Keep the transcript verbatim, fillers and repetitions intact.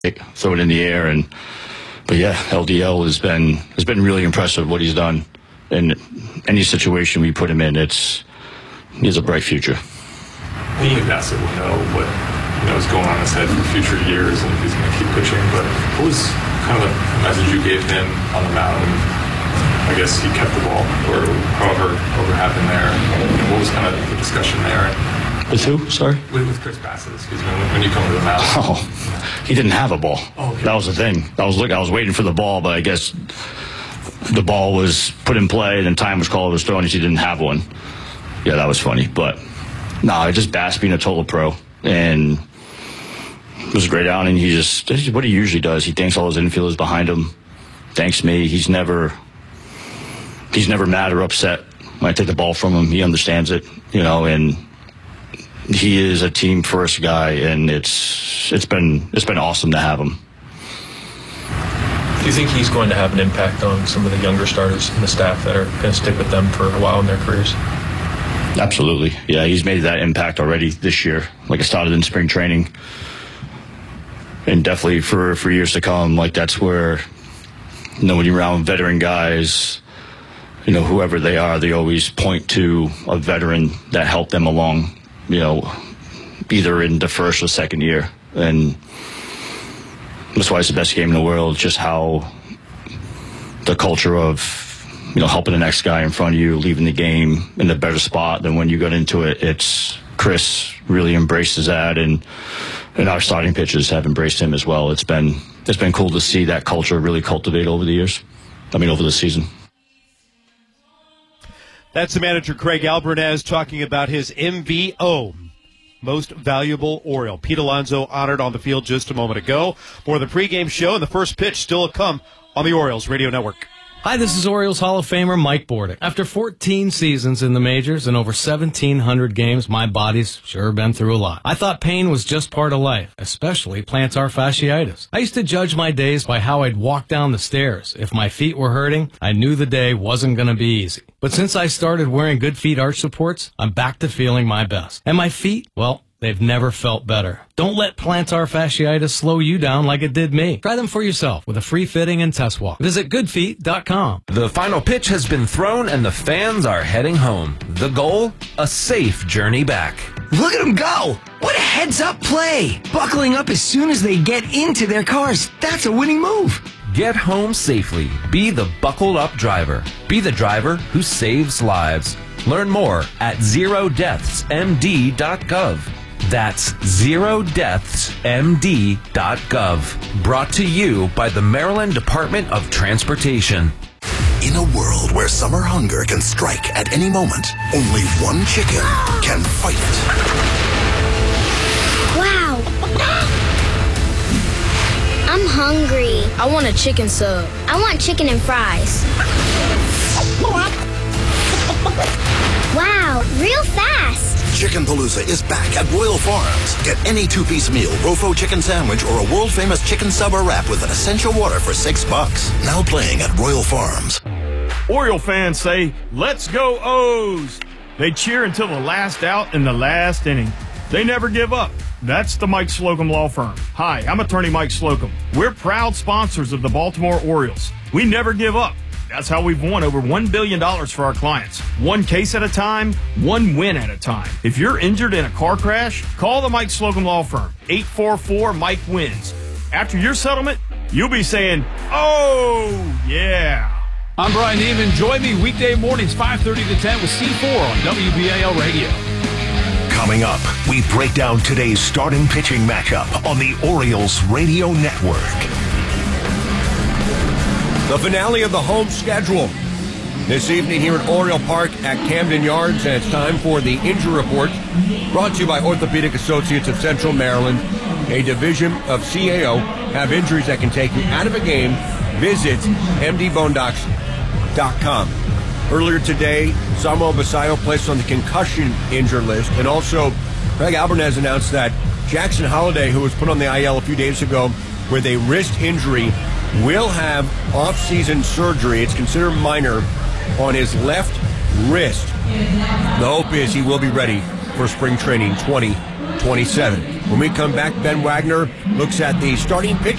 throw it in the air. And but yeah, L D L has been has been really impressive what he's done. In any situation we put him in, it's he has a bright future. Being a Bassett will know what you know is going on in his head for future years and if he's going to keep pitching. But what was kind of the message you gave him on the mound? I guess he kept the ball, or however, whatever happened there. What was kind of the discussion there? With who? Sorry? With, with Chris Bassett, excuse me, when, when you come to the mound. Oh, he didn't have a ball. Oh, okay. That was the thing. I was looking, I was waiting for the ball, but I guess the ball was put in play, then time was called, was thrown, and he didn't have one. Yeah, that was funny. But, no, nah, just Bass being a total pro. And it was a great outing. He just, this is what he usually does. He thanks all his infielders behind him, thanks me. He's never, he's never mad or upset when I take the ball from him. He understands it, you know, and he is a team first guy, and it's it's been it's been awesome to have him. Do you think he's going to have an impact on some of the younger starters and the staff that are going to stick with them for a while in their careers? Absolutely. Yeah, he's made that impact already this year. Like, it started in spring training. And definitely for, for years to come, like, that's where, you know, when you're around veteran guys, you know, whoever they are, they always point to a veteran that helped them along, you know, either in the first or second year. And that's why it's the best game in the world, just how the culture of, you know, helping the next guy in front of you, leaving the game in a better spot than when you got into it. It's Chris really embraces that, and and our starting pitchers have embraced him as well. It's been it's been cool to see that culture really cultivate over the years. I mean, over the season. That's the manager, Craig Alvarez, talking about his M V O, Most Valuable Oriole. Pete Alonso honored on the field just a moment ago. For the pregame show, and the first pitch still to come on the Orioles Radio Network. Hi, this is Orioles Hall of Famer Mike Bordick. After fourteen seasons in the majors and over seventeen hundred games, my body's sure been through a lot. I thought pain was just part of life, especially plantar fasciitis. I used to judge my days by how I'd walk down the stairs. If my feet were hurting, I knew the day wasn't going to be easy. But since I started wearing Good Feet arch supports, I'm back to feeling my best. And my feet, well, they've never felt better. Don't let plantar fasciitis slow you down like it did me. Try them for yourself with a free fitting and test walk. Visit good feet dot com. The final pitch has been thrown and the fans are heading home. The goal? A safe journey back. Look at them go! What a heads-up play! Buckling up as soon as they get into their cars. That's a winning move. Get home safely. Be the buckled up driver. Be the driver who saves lives. Learn more at zero deaths m d dot gov. That's zero deaths m d dot gov. Brought to you by the Maryland Department of Transportation. In a world where summer hunger can strike at any moment, only one chicken can fight it. Wow. I'm hungry. I want a chicken sub. I want chicken and fries. Wow, real fast. Chicken Palooza is back at Royal Farms. Get any two-piece meal, Rofo chicken sandwich, or a world-famous chicken sub or wrap with an essential water for six bucks. Now playing at Royal Farms. Oriole fans say, "Let's go O's." They cheer until the last out in the last inning. They never give up. That's the Mike Slocum Law Firm. Hi, I'm attorney Mike Slocum. We're proud sponsors of the Baltimore Orioles. We never give up. That's how we've won over one billion dollars for our clients. One case at a time, one win at a time. If you're injured in a car crash, call the Mike Slocum Law Firm. eight four four Mike wins. After your settlement, you'll be saying, "Oh, yeah." I'm Brian Neiman. Join me weekday mornings, five thirty to ten with C four on W B A L Radio. Coming up, we break down today's starting pitching matchup on the Orioles Radio Network. The finale of the home schedule this evening here at Oriole Park at Camden Yards, and it's time for the injury report brought to you by Orthopedic Associates of Central Maryland, a division of C A O. Have injuries that can take you out of a game? Visit m d bone docs dot com. Earlier today, Samuel Basayo placed on the concussion injured list, and also Craig Alvarez announced that Jackson Holiday, who was put on the I L a few days ago with a wrist injury, will have off-season surgery. It's considered minor on his left wrist. The hope is he will be ready for spring training twenty twenty-seven. When we come back, Ben Wagner looks at the starting pitch